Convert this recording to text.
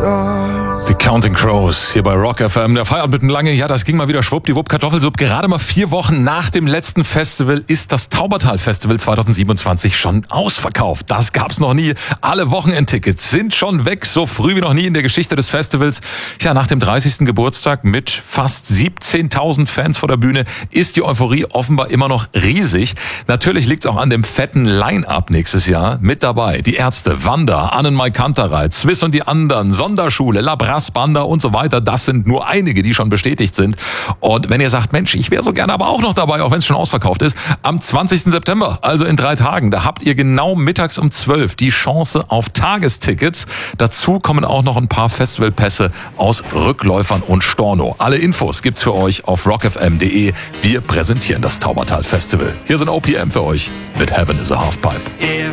Die Counting Crows hier bei Rock FM. Der Feierabend mit lange, ja, das ging mal wieder schwuppdiwupp, Kartoffelsupp. Gerade mal 4 Wochen nach dem letzten Festival ist das Taubertal-Festival 2027 schon ausverkauft. Das gab's noch nie. Alle Wochenendtickets sind schon weg, so früh wie noch nie in der Geschichte des Festivals. Ja, nach dem 30. Geburtstag mit fast 17.000 Fans vor der Bühne ist die Euphorie offenbar immer noch riesig. Natürlich liegt's auch an dem fetten Line-Up nächstes Jahr. Mit dabei die Ärzte, Wanda, Annenmai Kantereit, Swiss und die anderen, Sonderschule, La Brass Banda und so weiter. Das sind nur einige, die schon bestätigt sind. Und wenn ihr sagt, Mensch, ich wäre so gerne aber auch noch dabei, auch wenn es schon ausverkauft ist, am 20. September, also in 3 Tagen, da habt ihr genau mittags um 12 die Chance auf Tagestickets. Dazu kommen auch noch ein paar Festivalpässe aus Rückläufern und Storno. Alle Infos gibt's für euch auf rockfm.de. Wir präsentieren das Taubertal Festival. Hier sind OPM für euch mit Heaven is a Halfpipe.